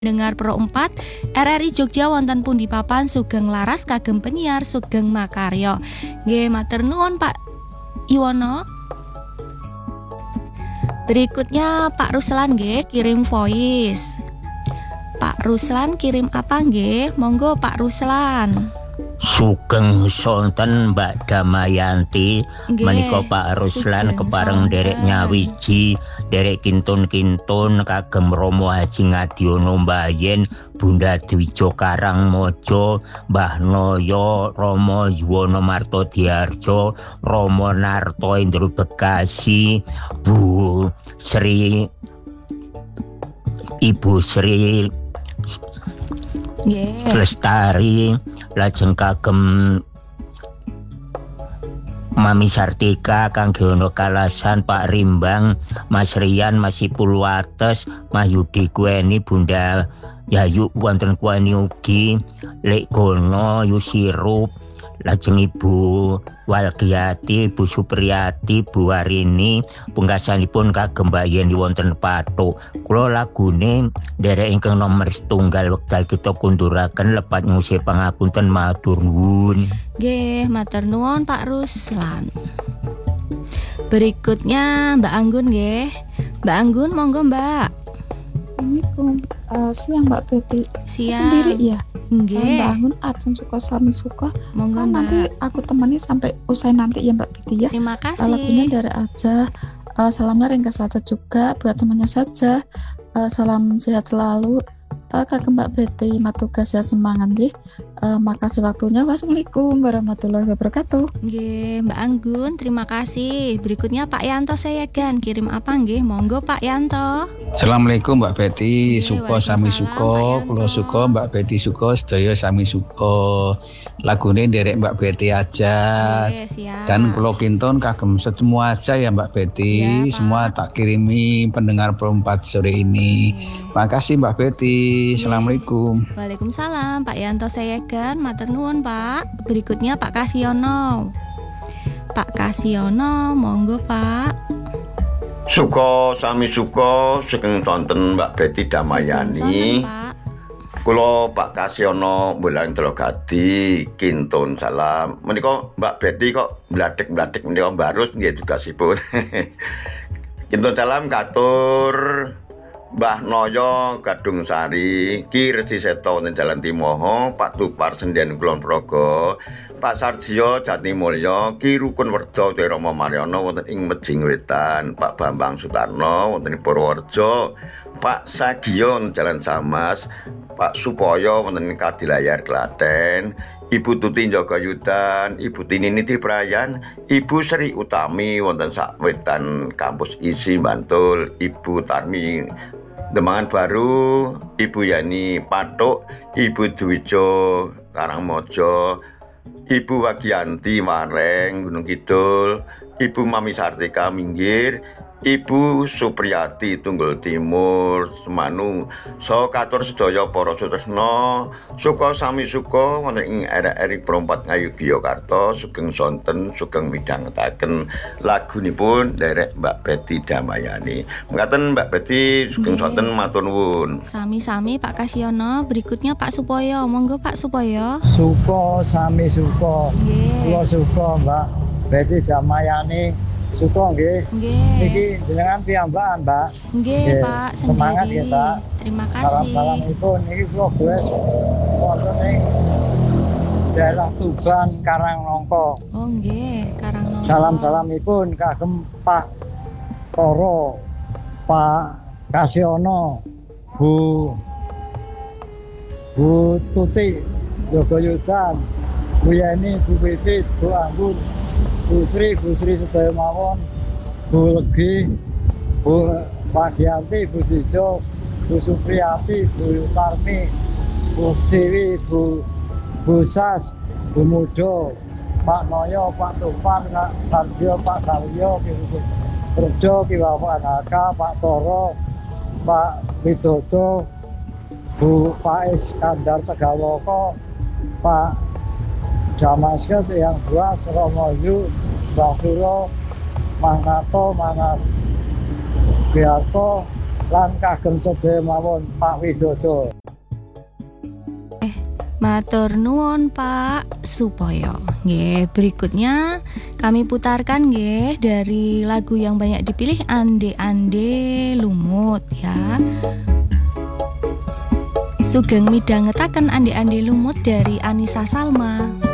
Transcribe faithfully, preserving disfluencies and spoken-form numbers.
Dengar Pro empat R R I Jogja wonten pundi papan sugeng laras kagem penyiar sugeng makarya. Nggih matur nuwun Pak Iwono. Berikutnya Pak Ruslan nggih kirim voice. Pak Ruslan kirim apa nggih? Monggo Pak Ruslan. Sugeng sonten Mbak Damayanti menika Pak Ruslan kepareng derek nyawiji derek kintun-kintun kagem Romo Haji Ngadiono Mbayen Bunda Dwijo Karangmojo Mbah Noyo Romo Yuwono Marto Diarjo Romo Narto Indro Bekasi Bu Sri Ibu Sri Yeah. Lestari lajeng kagem Mami Sartika kangge ana kalasan Pak Rimbang Mas Rian Mas Pulwates Mas Yudi Kueni Bunda Yayu wonten kueni ugi Lek Gono Yusirup lajeng Ibu Walgiati Ibu Supriyati Bu Warini pungkasanipun kagem Mbak Yeni wonten Pathuk. Kula lagune derek ingkang nomor setunggal wekdal kita kunduraken lepat ngusih pangapunten matur nuwun. Nggih, matur nuwun Pak Ruslan. Berikutnya Mbak Anggun nggih. Mbak Anggun monggo Mbak. Assalamualaikum. Uh, siang Mbak Betty. Siang. Sendiri ya? Nggih. Uh, Mbak Arjen suka sami suka. Monggo Kan Mbak. nanti aku temani sampai usai nanti ya Mbak Betty ya. Terima Uh, kasih. lagunya dari aja. Uh, salamnya ringkas saja juga buat semuanya saja. Uh, salam sehat selalu. Uh, Kakak Mbak Betty, matugas sehat semangat nggih. Uh, makasih waktunya. Wassalamualaikum warahmatullahi wabarakatuh. Nggih, Mbak Anggun, terima kasih. Berikutnya Pak Yanto Sayegan kirim apa nggih? Monggo Pak Yanto. Assalamualaikum Mbak Betty, Nggih, suka sami waalaikumsalam, suka, Pak Yanto. kula suka Mbak Betty suka, sedaya sami suka. Lagune nderek Mbak Betty aja. Nggih, siap. Dan kula kinton kagem semua aja ya Mbak Betty, Iya, Pak. semua tak kirimi pendengar Pro empat sore ini. Nggih. Makasih Mbak Betty. Assalamualaikum. Waalaikumsalam Pak Yanto Sayegan, matur nuwun Pak. Berikutnya Pak Kasiono. Pak Kasiono, monggo Pak. Suka sami suka sugeng sonten Mbak Betty Sugeng Damayani. sonten, Pak. Kula Pak Kasiono Bulan Telogadi Kintun salam. Menika Mbak Betty kok bladek-bladek menika barus nggih tugasipun. Kintun salam katur Mbah Noyo Gadung Sari, Ki Resi Seto wonten Jalan Timoho, Pak Tupar Sendhen Kulon Progo, Pak Sarjio Jatimulya, Ki Rukun Werda Rama Maryono wonten ing Mejing Wetan, Pak Bambang Sutarno wonten ing Purworejo, Pak Sagio Jalan Samas, Pak Supoyo wonten ing Kadilayar Klaten, Ibu Tuti Jogayudan, Ibu Tini Niti Prayan, Ibu Sri Utami wonten Sakwetan Kampus Isi Bantul, Ibu Tarmi Demangan Baru, Ibu Yani Pathuk, Ibu Dwijo Karangmojo, Ibu Wagianti Mareng Gunung Kidul, Ibu Mami Sartika Minggir, Ibu Supriyati Tunggul Timur Semanu. So katur sedaya para sutresna, suka sami suka wonten ing R R I Pro empat Ngayogyakarta, sugeng sonten sugeng midhangetaken lagunipun derek Mbak Betty Damayani. Mekaten Mbak Betty sugeng Nggih. sonten matur nuwun. Sami-sami Pak Kasiono. Berikutnya Pak Supoyo, monggo Pak Supoyo. Suka sami suka, Nggih. kula suka Mbak Betty Damayani, suka nggih. Nggih. Niki jenengan piyambakan Mbak. Nggih, Nggih, Pak, semangat sendiri. ya, Pak. Terima kasih. Salam-salam itu niki kula golek wonten ing daerah Tuban Karangnongko. Oh nggih, Karangnono. Salam-salamipun kagem Pak Toro, Pak Kasiono, Bu Bu Tuti Jogayudan, Bu Yani, Bu Pipit, Bu Anggun, Bu Sri, Bu Sri sedaya mawon, Bu Legi, Bu Wagianti, Bu Dijo, Bu Supriyati, Bu Tarmi, Bu Siwi, Bu Bu Sas, Bu Mudo, Pak Noyo, Pak Tupar, Pak Sarjio, Pak Saryo, Ki Rejo, Ki Wawan Haka, Pak Toro, Pak Widodo, Bu Pak Iskandar Tegaloko, Pak Damaskus yang dua, Seromoyu, Mbah Suro, Manato, Manat Biarto, lan kagem sedaya mawon Pak Widodo. Matur nuwun Pak Supoyo. Nggih, berikutnya kami putarkan nggih dari lagu yang banyak dipilih Ande Ande Lumut ya. Sugeng midhangetaken Ande Ande Lumut dari Anissa Salma.